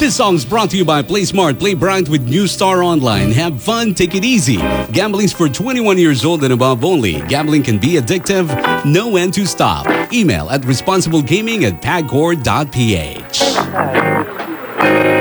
This song's brought to you by Play Smart, Play Bright with New Star Online. Have fun, take it easy. Gambling's for 21 years old and above only. Gambling can be addictive. Know when to stop. Email at responsiblegaming@pagcor.ph.